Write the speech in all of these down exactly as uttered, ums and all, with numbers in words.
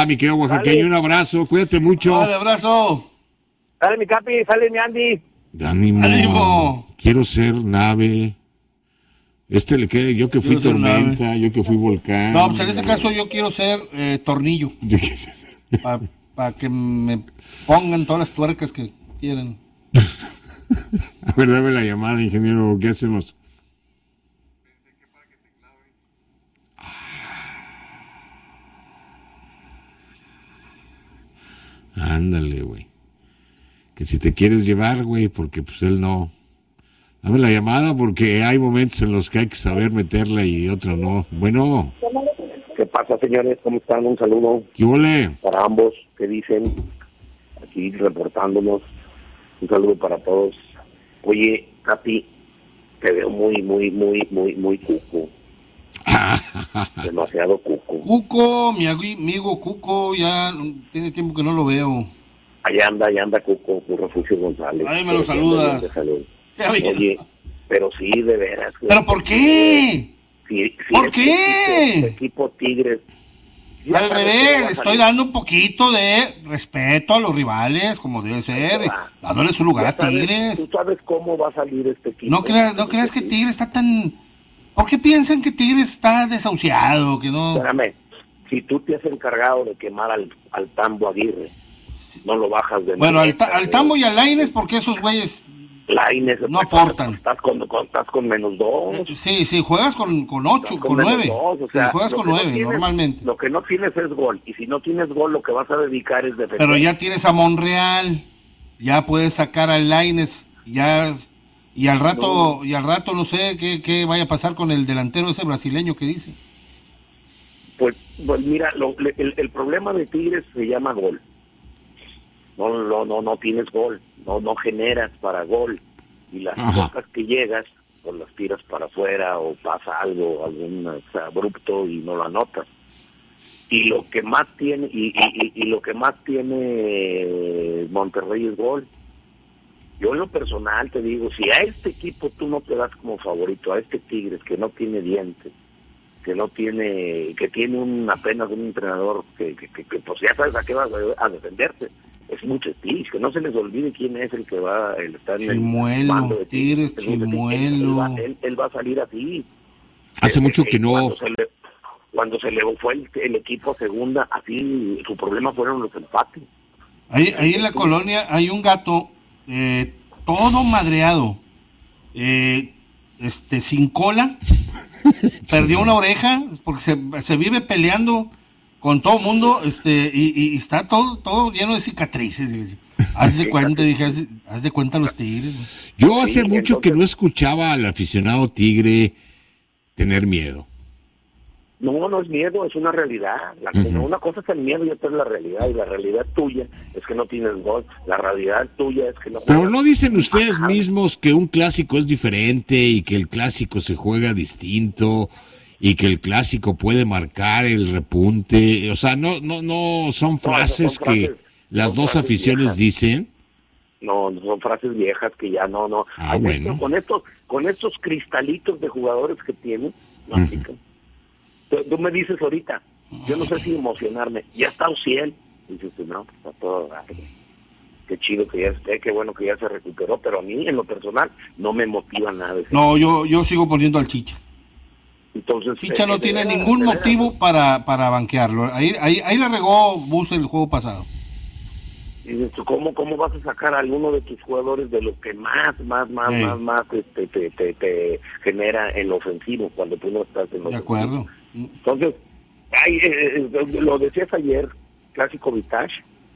va, mi querido oaxaqueño, un abrazo, cuídate mucho. Dale, abrazo. Sale mi Capi, sale mi Andy. Ánimo. Ánimo. Quiero ser nave. Este le queda, yo que fui Quiero ser tormenta, nave. yo que fui volcán. No, pues en ese caso yo quiero ser eh, tornillo. Yo qué sé ser. Para pa que me pongan todas las tuercas que quieren. A ver, dame la llamada, ingeniero, ¿qué hacemos? Ándale, güey. Que si te quieres llevar, güey, porque pues él no. Dame la llamada porque hay momentos en los que hay que saber meterla y otros no. Bueno. ¿Qué pasa, señores? ¿Cómo están? Un saludo. ¿Qué ole? Para ambos, ¿qué dicen? Aquí reportándonos. Un saludo para todos. Oye, Capi, te veo muy, muy, muy, muy, muy cuco. Demasiado cuco. Cuco, mi amigo Cuco, ya tiene tiempo que no lo veo. Allá anda, allá anda Cuco, tu Refugio González. Ahí me lo saludas. Oye, pero sí, de veras. ¿Pero por qué? Si, si ¿Por este qué? Equipo, equipo Tigres. Al revés, le estoy dando un poquito de respeto a los rivales, como debe ser, dándole su lugar a Tigres. Tú sabes cómo va a salir este equipo. No creas, no creas que Tigres está tan... ¿Por qué piensan que Tigres está desahuciado? Que no... Espérame, si tú te has encargado de quemar al, al Tambo Aguirre, no lo bajas de... Bueno, al, al Tambo y al Lainez, porque esos güeyes... Lainez, no aportan. Estás con, con, estás con menos dos. Eh, sí, sí, juegas con, con ocho, con, con nueve. Dos, o sea, sí, juegas con nueve, no tienes, normalmente. Lo que no tienes es gol. Y si no tienes gol, lo que vas a dedicar es defender. Pero ya tienes a Monreal. Ya puedes sacar al Lainez. Ya... Y al rato, no. y al rato no sé qué, qué vaya a pasar con el delantero ese brasileño que dice. Pues, pues mira, lo, el, el problema de Tigres se llama gol. No, no, no, no tienes gol, no, no generas para gol. Y las cosas que llegas, pues las tiras para afuera o pasa algo, algún o sea, abrupto y no lo anotas. Y lo que más tiene, y, y, y, y lo que más tiene Monterrey es gol. Yo en lo personal te digo, si a este equipo tú no te das como favorito, a este Tigres que no tiene dientes, que no tiene, que tiene un apenas un entrenador que, que, que, que pues ya sabes a qué vas a, a defenderte, es mucho Tigres, que no se les olvide quién es el que va, el estar en Chimuelo, el mando de Tigres, Chimuelo. Él, él, va, él, él va a salir así. Hace él, mucho él, que no... Cuando se le, cuando se le fue el, el equipo a segunda, así su problema fueron los empates. Ahí, ahí en la colonia hay un gato... Eh, todo madreado, eh, este, sin cola, perdió una oreja porque se, se vive peleando con todo el mundo, este, y, y está todo, todo lleno de cicatrices. Haz de cuenta, dije, haz de, haz de cuenta los Tigres. Yo hace mucho que no escuchaba al aficionado Tigre tener miedo. No, no es miedo, es una realidad. La, uh-huh. Una cosa es el miedo y otra es la realidad. Y la realidad tuya es que no tienes gol. La realidad tuya es que no... Pero no dicen ustedes mismos que un clásico es diferente y que el clásico se juega distinto y que el clásico puede marcar el repunte. O sea, no no no son frases, no, son frases que las dos aficiones viejas. Dicen. No, son frases viejas que ya no, no. Ah, con bueno. Esto, con, estos, con estos cristalitos de jugadores que tienen, no uh-huh. aplican. Tú me dices ahorita, yo no sé si emocionarme, ya está Uciel, dices tú, no, está todo raro, qué chido que ya esté, qué bueno que ya se recuperó, pero a mí en lo personal no me motiva nada. No, yo yo sigo poniendo al Chicha. Entonces Chicha eh, no tiene veras, ningún motivo veras. para para banquearlo, ahí ahí ahí la regó Bus el juego pasado. Dices tú, ¿cómo, ¿cómo vas a sacar a alguno de tus jugadores de lo que más, más, más, sí. más, más te, te, te, te, te genera en lo ofensivo cuando tú no estás en lo De ofensivo? acuerdo. Entonces, ay, eh, eh, lo decías ayer, clásico Vitash,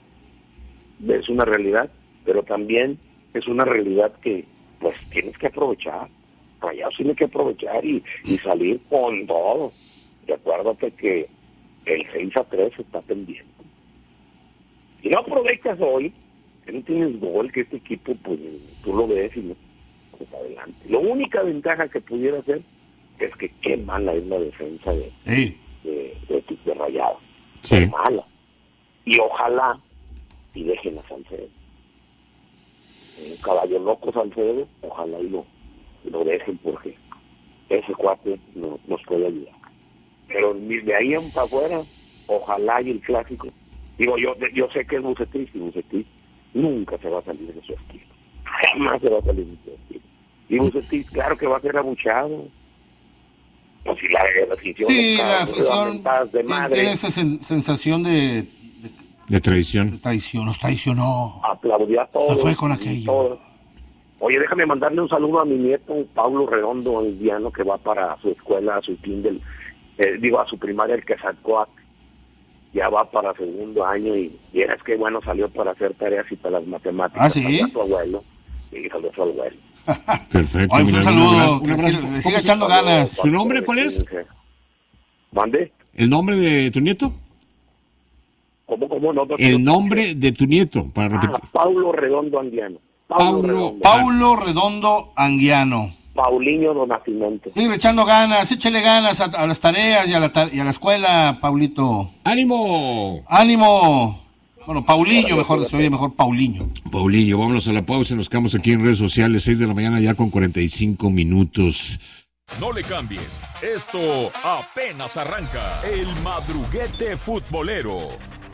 es una realidad, pero también es una realidad que pues tienes que aprovechar. Rayados tiene que aprovechar y, y salir con todo. Y acuérdate que el seis a tres está pendiente. Si no aprovechas hoy, que no tienes gol, que este equipo, pues, tú lo ves y no, pues adelante. La única ventaja que pudiera ser es que qué mala es la defensa de, sí. de, de, de, de Rayados. Sí. Qué mala. Y ojalá y dejen a Salcedo. Un caballo loco Salcedo, ojalá y lo, lo dejen porque ese cuate no, nos puede ayudar. Pero de ahí para afuera, ojalá y el clásico, digo, yo yo sé que es Bucetich y Bucetich nunca se va a salir de su estilo, jamás se va a salir de su estilo, y Bucetich claro que va a ser abuchado, pues si la, la afición sí, está, la afición de madre, tiene esa sen- sensación de, de, de traición, de traición, nos traicionó, aplaudía todo, se fue con aquello. Oye, déjame mandarle un saludo a mi nieto Pablo Redondo Anguiano, que va para su escuela, a su kindle, eh, digo, a su primaria, el que sacó, ya va para segundo año, y vieras qué bueno salió para hacer tareas y para las matemáticas. ¿Ah, sí? Salió a su abuelo, y salió a su abuelo. Perfecto. Ay, mira, un saludo, un abrazo, un que abrazo. siga- ¿Cómo siga se- echando ganas. ¿Su nombre cuál es? ¿Mande? ¿El nombre de tu nieto? ¿Cómo, cómo no? El nombre de tu nieto, para repetir. Ah, Paulo Redondo Anguiano. Paulo- Redondo. Paulo Redondo Anguiano. Paulinho do Nascimento. Sigue echando ganas, échale ganas a, a las tareas y a, la ta- y a la escuela, Paulito. ¡Ánimo! ¡Ánimo! Bueno, Paulinho, mejor, se oye mejor Paulinho. Paulinho, vámonos a la pausa, nos quedamos aquí en redes sociales, seis de la mañana ya con cuarenta y cinco minutos. No le cambies, esto apenas arranca. El madruguete futbolero.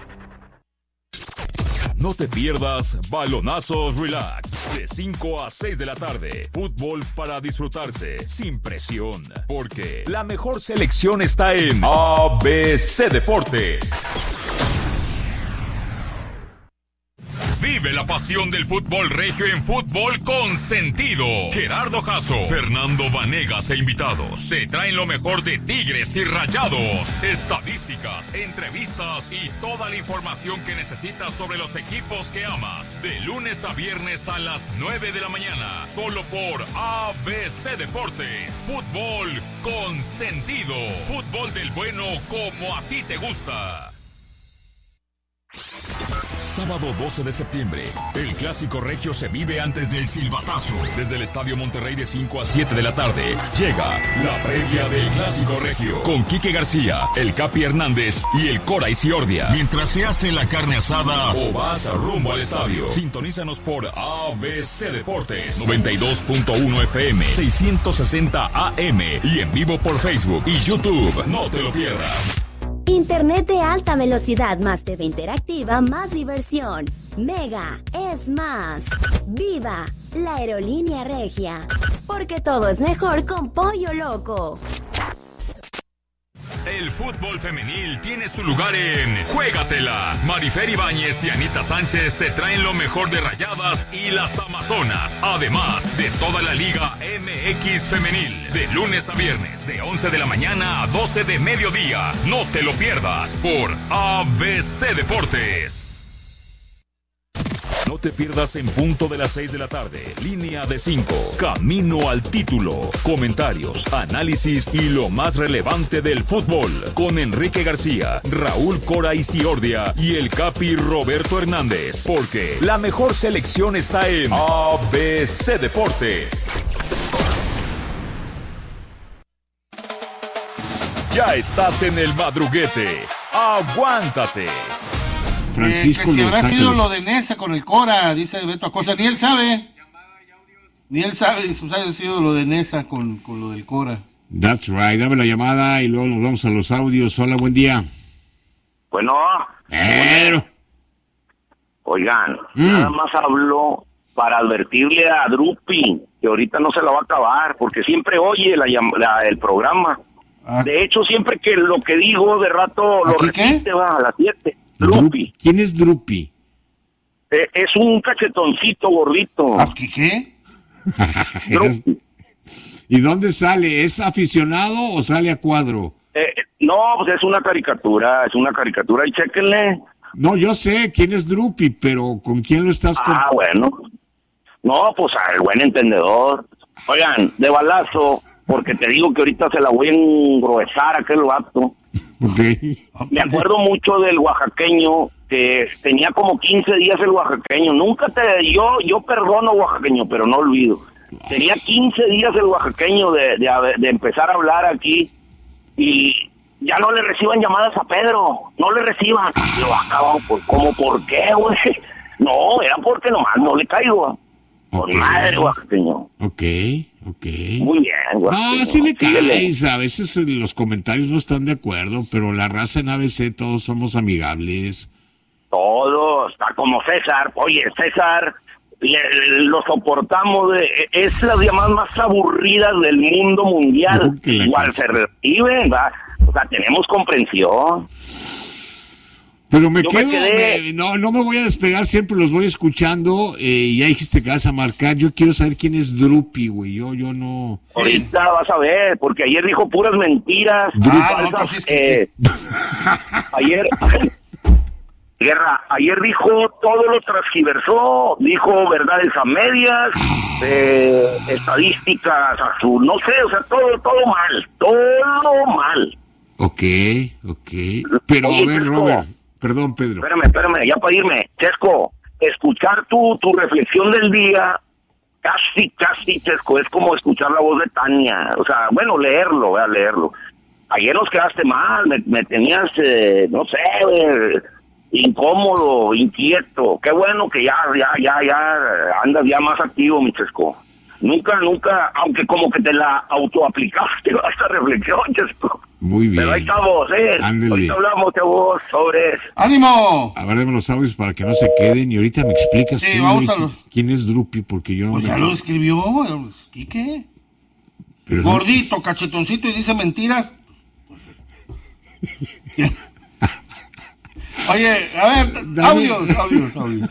No te pierdas Balonazos Relax, de cinco a seis de la tarde. Fútbol para disfrutarse, sin presión. Porque la mejor selección está en A B C Deportes. Vive la pasión del fútbol regio en Fútbol con Sentido. Gerardo Jasso, Fernando Vanegas e invitados te traen lo mejor de Tigres y Rayados. Estadísticas, entrevistas y toda la información que necesitas sobre los equipos que amas. De lunes a viernes a las nueve de la mañana. Solo por A B C Deportes. Fútbol con Sentido. Fútbol del bueno como a ti te gusta. Sábado doce de septiembre, el Clásico Regio se vive antes del silbatazo. Desde el Estadio Monterrey de cinco a siete de la tarde, llega la previa del Clásico Regio. Con Quique García, el Capi Hernández y el Cora Isiordia. Mientras se hace la carne asada o vas rumbo al estadio. Sintonízanos por A B C Deportes, noventa y dos punto uno F M, seiscientos sesenta A M y en vivo por Facebook y YouTube. No te lo pierdas. Internet de alta velocidad, más T V interactiva, más diversión. Mega es más. ¡Viva la aerolínea regia! Porque todo es mejor con Pollo Loco. El fútbol femenil tiene su lugar en Juégatela. Marifer Ibáñez y Anita Sánchez te traen lo mejor de Rayadas y las Amazonas. Además de toda la Liga M X femenil. De lunes a viernes, de once de la mañana a doce de mediodía. No te lo pierdas por A B C Deportes. No te pierdas en punto de las seis de la tarde. Línea de cinco. Camino al título. Comentarios, análisis y lo más relevante del fútbol. Con Enrique García, Raúl Cora Isiordia y el Capi Roberto Hernández. Porque la mejor selección está en A B C Deportes. Ya estás en el madruguete. Aguántate. Francisco Eh, que si Los habrá Ángeles. sido lo de Nesa con el Cora, dice Beto Acosta. Ni él sabe. Ni él sabe, dice, pues ha sido lo de Nesa con, con lo del Cora. That's right, dame la llamada y luego nos vamos a los audios. Hola, buen día. Bueno, Pero, oigan, Mm. nada más habló para advertirle a Drupi que ahorita no se la va a acabar, porque siempre oye la, llam- la- el programa. Ah, De hecho, siempre que lo que digo de rato lo ¿Aquí qué? repite, va a las siete. Drupi. Drupi. ¿Quién es Drupi? Eh, es un cachetoncito gordito. ¿ah, ¿qué, qué? Drupi. ¿Y dónde sale? ¿Es aficionado o sale a cuadro? Eh, no, pues es una caricatura, es una caricatura y chéquenle. No, yo sé quién es Drupi, pero ¿con quién lo estás con... Ah, bueno. No, pues al buen entendedor. Oigan, de balazo, porque te digo que ahorita se la voy a engruesar a aquel vato. Ok. Me acuerdo mucho del oaxaqueño, que tenía como quince días el oaxaqueño. Nunca te... Yo yo perdono oaxaqueño, pero no olvido. Tenía quince días el oaxaqueño de, de, de empezar a hablar aquí y ya no le reciban llamadas a Pedro. No le reciban. Lo acaban por... ¿Cómo por qué, güey? No, era porque nomás no le caigo. Con Okay. madre, oaxaqueño. Ok, ok. Muy bien, oaxaqueño. No, sí le Síguele. caes. A veces eh, los comentarios no están de acuerdo, pero la raza en A B C todos somos amigables. Todos, está como César. Oye, César, le- lo soportamos. De, es las llamadas más aburridas del mundo mundial. No, que la Igual canción. se reciben, ¿va? O sea, tenemos comprensión. Pero me Yo me quedo, quedé- me- no, no me voy a despegar, siempre los voy escuchando. Eh, ya dijiste que vas a marcar. Yo quiero saber quién es Drupi, güey. Yo, yo no. Ahorita vas a ver, porque ayer dijo puras mentiras. Ah, falsas, no, entonces, ¿qué? eh, ayer, Guerra, ayer dijo todo lo transgiversó, dijo verdades a medias, eh, estadísticas a su, no sé, o sea, todo, todo mal, todo mal. Ok, ok. Pero Oye, a ver, Chesco. Robert. Perdón, Pedro. Espérame, espérame, ya para irme. Chesco, escuchar tu, tu reflexión del día, casi, casi, Chesco, es como escuchar la voz de Tania. O sea, bueno, leerlo, voy a leerlo. Ayer nos quedaste mal, me, me tenías, eh, no sé, eh, incómodo, inquieto. Qué bueno que ya, ya, ya, ya andas ya más activo, mi Chesco. Nunca, nunca, aunque como que te la autoaplicaste a esta reflexión, Chesco. Muy bien. Pero ahí estamos, ¿eh? Ándele. Ahorita hablamos de vos sobre eso. ¡Ánimo! A ver, deme los audios para que no se queden. Y ahorita me explicas Sí, tú, vamos güey, a los- quién es Drupi, porque yo no Pues me- ya lo escribió, ¿y qué? pero no- Gordito, cachetoncito y dice mentiras. Oye, a ver, Dame. audios, audios, audios.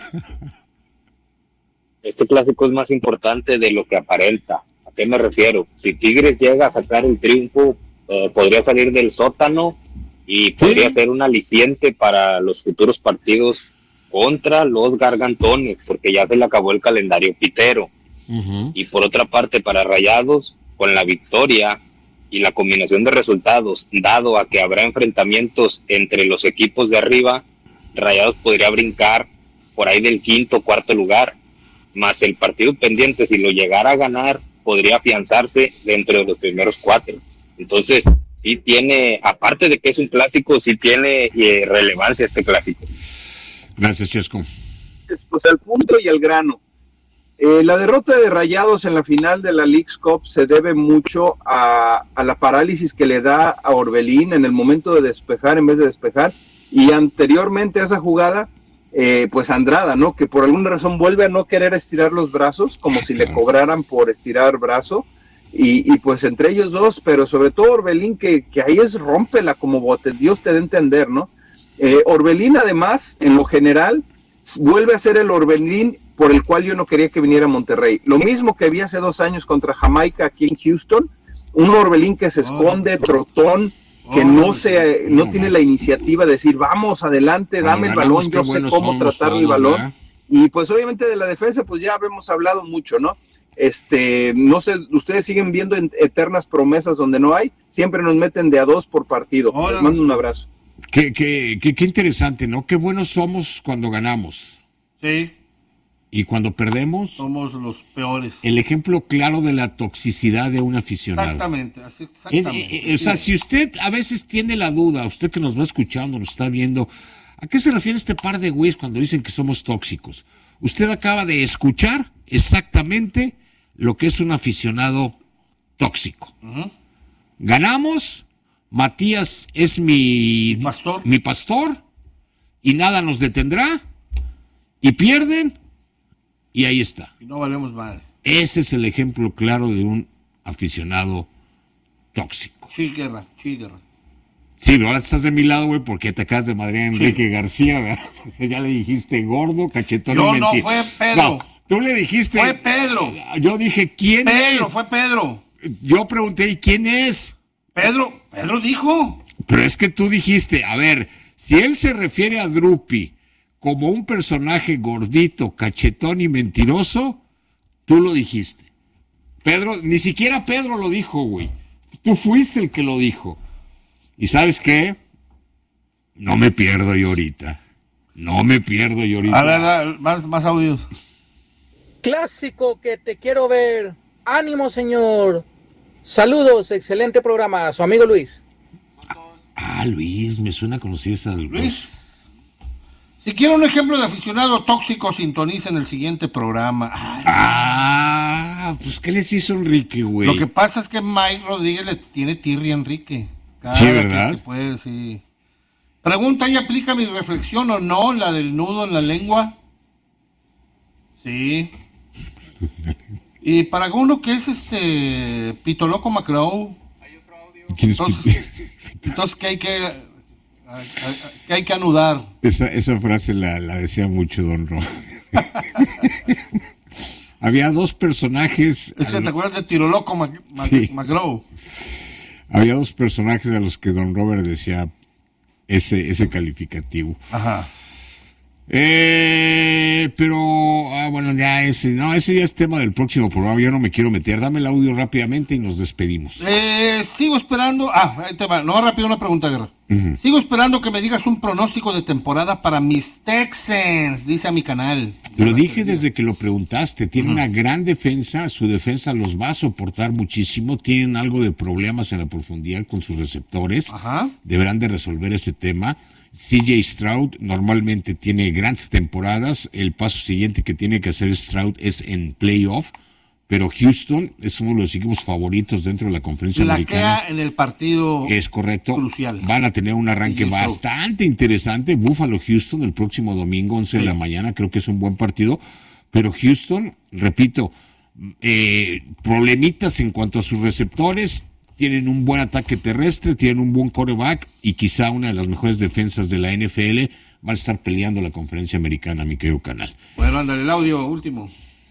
Este clásico es más importante de lo que aparenta. ¿A qué me refiero? Si Tigres llega a sacar el triunfo, eh, podría salir del sótano y podría ser un aliciente para los futuros partidos contra los Gargantones, porque ya se le acabó el calendario pitero. Ujú. Y por otra parte, para Rayados, con la victoria y la combinación de resultados, dado a que habrá enfrentamientos entre los equipos de arriba, Rayados podría brincar por ahí del quinto o cuarto lugar, más el partido pendiente, si lo llegara a ganar, podría afianzarse dentro de los primeros cuatro. Entonces, sí tiene, aparte de que es un clásico, sí tiene eh, relevancia este clásico. Gracias, Chesco. Pues al punto y al grano. Eh, la derrota de Rayados en la final de la Leagues Cup se debe mucho a, a la parálisis que le da a Orbelín en el momento de despejar en vez de despejar, y anteriormente a esa jugada, eh, pues Andrada, ¿no? Que por alguna razón vuelve a no querer estirar los brazos, como si le cobraran por estirar brazo, y, y pues entre ellos dos, pero sobre todo Orbelín, que, que ahí es rómpela como bote, Dios te dé a entender, ¿no? Eh, Orbelín además, en lo general, vuelve a ser el Orbelín por el cual yo no quería que viniera a Monterrey. Lo mismo que vi hace dos años contra Jamaica aquí en Houston, un Orbelín que se esconde, trotón, que no se, no tiene la iniciativa de decir, vamos, adelante, dame el balón, yo sé cómo tratar el balón. Y pues obviamente de la defensa, pues ya hemos hablado mucho, ¿no? Este, no sé, ustedes siguen viendo eternas promesas donde no hay, siempre nos meten de a dos por partido. Les mando un abrazo. Qué, qué, qué, qué interesante, ¿no? Qué buenos somos cuando ganamos. Sí. Y cuando perdemos, somos los peores. El ejemplo claro de la toxicidad de un aficionado. Exactamente, así, exactamente. Eh, eh, o sea, si usted a veces tiene la duda, usted que nos va escuchando, nos está viendo, ¿a qué se refiere este par de güeyes cuando dicen que somos tóxicos? Usted acaba de escuchar exactamente lo que es un aficionado tóxico. Uh-huh. Ganamos, Matías es mi, mi pastor. mi pastor y nada nos detendrá, y pierden. Y ahí está. Y no valemos madre. Ese es el ejemplo claro de un aficionado tóxico. Chíguerra, chíguerra. Sí, pero ahora estás de mi lado, güey, porque te acabas de madrear a Enrique sí. García, ¿verdad? Ya le dijiste gordo, cachetón Yo y no, mentira. fue Pedro. No, tú le dijiste... Fue Pedro. Yo dije, ¿quién Pedro, es? Pedro, fue Pedro. Yo pregunté, ¿y quién es? Pedro, Pedro dijo. Pero es que tú dijiste, a ver, si él se refiere a Drupi como un personaje gordito, cachetón y mentiroso, tú lo dijiste. Pedro, ni siquiera Pedro lo dijo, güey. Tú fuiste el que lo dijo. ¿Y sabes qué? No me pierdo yo ahorita. No me pierdo yo ahorita. A ver, a ver más, más audios. Clásico que te quiero ver. Ánimo, señor. Saludos, excelente programa. Su amigo Luis. Ah, Luis, me suena conocido esa Luis. Luis. Si quiero un ejemplo de aficionado tóxico, sintoniza en el siguiente programa. Ay, ah, pues ¿qué les hizo Enrique, güey? Lo que pasa es que Mike Rodríguez le tiene tirria a Enrique. Cada sí, ¿verdad? Que puede, sí. Pregunta, ¿y aplica mi reflexión o no? La del nudo en la lengua. Sí. Y para uno que es este Pito Loco Macrow. Hay otro audio. Entonces, entonces ¿qué hay que... que hay que anudar? Esa, esa frase la, la decía mucho Don Ro. Había dos personajes. Es que te acuerdas de Tiro Loco Mac, Mac, sí. McGraw. Había dos personajes a los que Don Robert decía ese, ese calificativo. Ajá. Eh, pero, ah, bueno, ya ese, no, ese ya es tema del próximo programa, yo no me quiero meter. Dame el audio rápidamente y nos despedimos. Eh, sigo esperando, ah, ahí te va, no, rápido una pregunta, Guerra. Uh-huh. Sigo esperando que me digas un pronóstico de temporada para mis Texans, dice a mi canal. Lo dije desde que lo preguntaste, tiene uh-huh. una gran defensa, su defensa los va a soportar muchísimo, tienen algo de problemas en la profundidad con sus receptores, uh-huh. deberán de resolver ese tema. C J Stroud normalmente tiene grandes temporadas, el paso siguiente que tiene que hacer Stroud es en playoff, pero Houston es uno de los equipos favoritos dentro de la conferencia la americana. En el partido es correcto, crucial. Van a tener un arranque bastante interesante, Buffalo Houston el próximo domingo, once sí. de la mañana, creo que es un buen partido, pero Houston, repito, eh, problemitas en cuanto a sus receptores. Tienen un buen ataque terrestre, tienen un buen quarterback y quizá una de las mejores defensas de la N F L. Van a estar peleando la conferencia americana, mi querido canal. Bueno, ándale el audio último.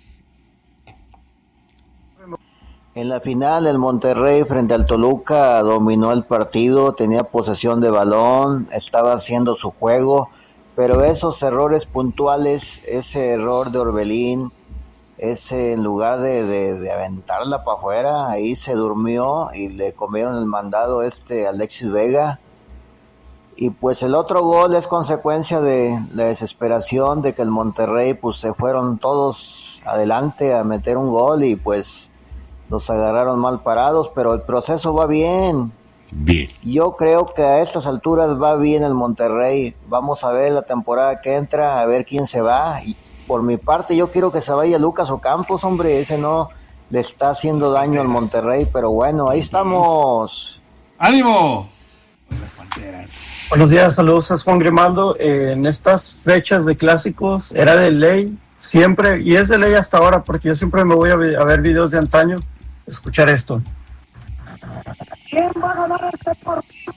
En la final, el Monterrey frente al Toluca dominó el partido, tenía posesión de balón, estaba haciendo su juego, pero esos errores puntuales, ese error de Orbelín, ese en lugar de, de, de aventarla para afuera, ahí se durmió y le comieron el mandado este Alexis Vega. Y pues el otro gol es consecuencia de la desesperación de que el Monterrey pues se fueron todos adelante a meter un gol y pues los agarraron mal parados, pero el proceso va bien. Bien. Yo creo que a estas alturas va bien el Monterrey. Vamos a ver la temporada que entra, a ver quién se va. Y por mi parte, yo quiero que se vaya Lucas Ocampos, hombre, ese no le está haciendo daño al Monterrey, pero bueno, ahí estamos. ¡Ánimo! Las Panteras. Buenos días, saludos, es Juan Grimaldo. Eh, en estas fechas de clásicos era de ley, siempre, y es de ley hasta ahora, porque yo siempre me voy a, vi- a ver videos de antaño, escuchar esto. ¿Quién va a ganar este partido?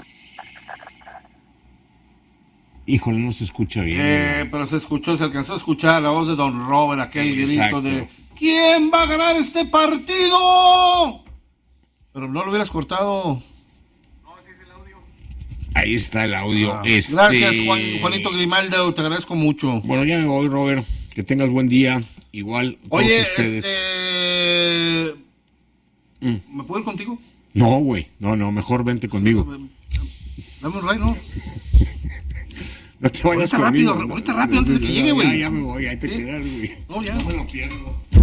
Híjole, no se escucha bien. Eh, pero se escuchó, se alcanzó a escuchar la voz de Don Robert, aquel grito de ¿quién va a ganar este partido? Pero no lo hubieras cortado. No, ese es el audio. Ahí está el audio. Ah, este... Gracias, Juan, Juanito Grimaldo, te agradezco mucho. Bueno, ya me voy, Robert. Que tengas buen día. Igual todos Oye, ustedes. Este... Mm. ¿Me puedo ir contigo? No, güey. No, no, mejor vente conmigo. Dame un ray, ¿no? No te vayas ahorita conmigo. rápido, ahorita rápido, antes de que llegue, güey. Ya, ya me voy, ahí te ¿Sí? quedas, güey. No, ya. No me lo pierdo.